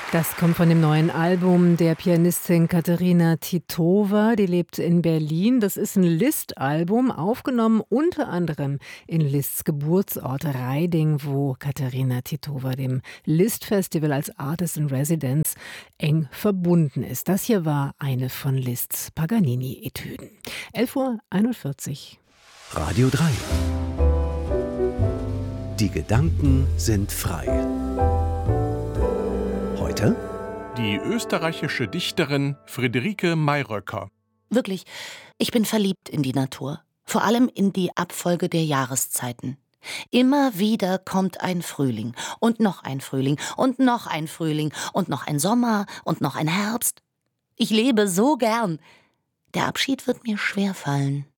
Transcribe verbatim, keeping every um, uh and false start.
Das kommt von dem neuen Album der Pianistin Kateryna Titova. Die lebt in Berlin. Das ist ein Liszt-Album, aufgenommen unter anderem in Liszts Geburtsort Reiding, wo Kateryna Titova dem Liszt-Festival als Artist in Residence eng verbunden ist. Das hier war eine von Liszts Paganini-Etüden. elf Uhr einundvierzig. Radio drei. Die Gedanken sind frei. Heute? Die österreichische Dichterin Friederike Mayröcker. Wirklich, ich bin verliebt in die Natur. Vor allem in die Abfolge der Jahreszeiten. Immer wieder kommt ein Frühling und noch ein Frühling und noch ein Frühling und noch ein Sommer und noch ein Herbst. Ich lebe so gern. Der Abschied wird mir schwerfallen.